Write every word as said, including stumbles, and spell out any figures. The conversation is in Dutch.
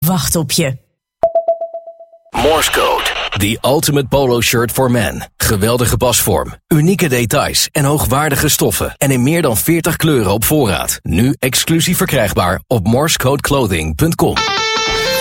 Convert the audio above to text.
wacht op je. Morse Code. The ultimate polo shirt for men. Geweldige pasvorm, unieke details en hoogwaardige stoffen. En in meer dan veertig kleuren op voorraad. Nu exclusief verkrijgbaar op morsecodeclothing punt com.